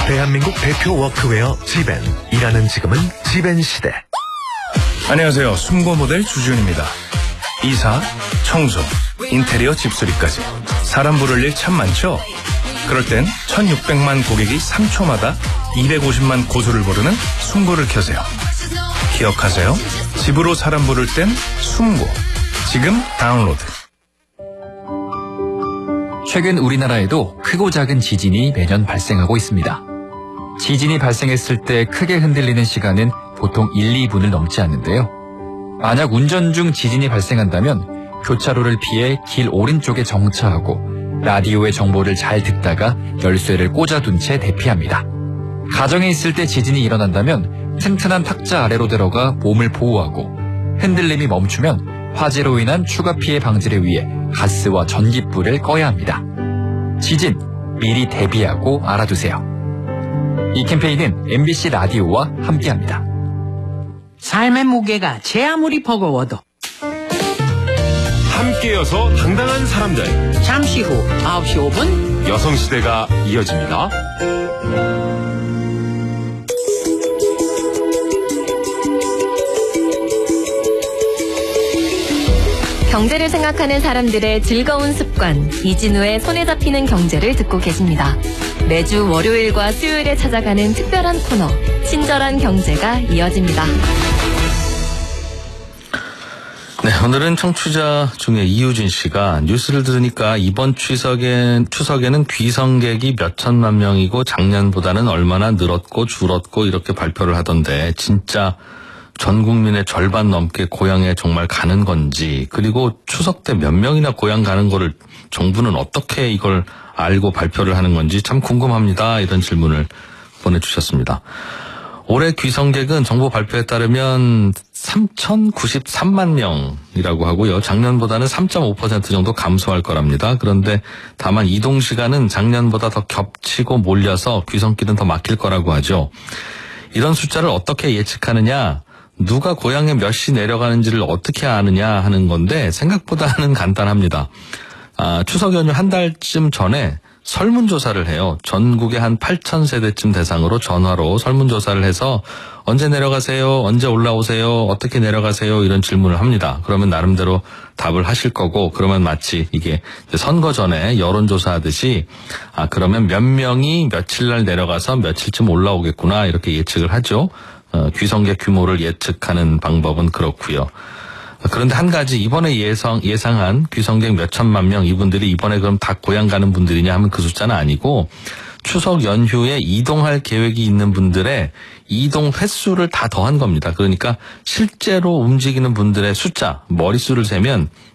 대한민국 대표 워크웨어 지벤. 일하는 지금은 지벤 시대. 안녕하세요. 숨고 모델 주지훈입니다. 이사, 청소, 인테리어 집수리까지 사람 부를 일 참 많죠? 그럴 땐 1600만 고객이 3초마다 250만 고수를 부르는 숨고를 켜세요. 기억하세요. 집으로 사람 부를 땐 숨고. 지금 다운로드. 최근 우리나라에도 크고 작은 지진이 매년 발생하고 있습니다. 지진이 발생했을 때 크게 흔들리는 시간은 보통 1, 2분을 넘지 않는데요. 만약 운전 중 지진이 발생한다면 교차로를 피해 길 오른쪽에 정차하고 라디오의 정보를 잘 듣다가 열쇠를 꽂아둔 채 대피합니다. 가정에 있을 때 지진이 일어난다면 튼튼한 탁자 아래로 들어가 몸을 보호하고 흔들림이 멈추면 화재로 인한 추가 피해 방지를 위해 가스와 전기불을 꺼야 합니다. 지진, 미리 대비하고 알아두세요. 이 캠페인은 MBC 라디오와 함께합니다. 삶의 무게가 제 아무리 버거워도 함께여서 당당한 사람들. 잠시 후 9시 5분 여성시대가 이어집니다. 경제를 생각하는 사람들의 즐거운 습관, 이진우의 손에 잡히는 경제를 듣고 계십니다. 매주 월요일과 수요일에 찾아가는 특별한 코너, 친절한 경제가 이어집니다. 네, 오늘은 청취자 중에 이유진 씨가 뉴스를 들으니까 이번 추석에는 귀성객이 몇 천만 명이고 작년보다는 얼마나 늘었고 줄었고 이렇게 발표를 하던데 진짜 전 국민의 절반 넘게 고향에 정말 가는 건지, 그리고 추석 때 몇 명이나 고향 가는 거를 정부는 어떻게 이걸 알고 발표를 하는 건지 참 궁금합니다. 이런 질문을 보내주셨습니다. 올해 귀성객은 정부 발표에 따르면 3,093만 명이라고 하고요. 작년보다는 3.5% 정도 감소할 거랍니다. 그런데 다만 이동 시간은 작년보다 더 겹치고 몰려서 귀성길은 더 막힐 거라고 하죠. 이런 숫자를 어떻게 예측하느냐, 누가 고향에 몇 시 내려가는지를 어떻게 아느냐 하는 건데 생각보다는 간단합니다. 추석 연휴 한 달쯤 전에 설문조사를 해요. 전국의 한 8,000세대쯤 대상으로 전화로 설문조사를 해서 언제 내려가세요? 언제 올라오세요? 어떻게 내려가세요? 이런 질문을 합니다. 그러면 나름대로 답을 하실 거고, 그러면 마치 이게 선거 전에 여론조사 하듯이 그러면 몇 명이 며칠 날 내려가서 며칠쯤 올라오겠구나 이렇게 예측을 하죠. 귀성객 규모를 예측하는 방법은 그렇고요. 그런데 한 가지, 이번에 예상한 귀성객 몇 천만 명, 이분들이 이번에 그럼 다 고향 가는 분들이냐 하면 그 숫자는 아니고 추석 연휴에 이동할 계획이 있는 분들의 이동 횟수를 다 더한 겁니다. 그러니까 실제로 움직이는 분들의 숫자, 머릿수를 세면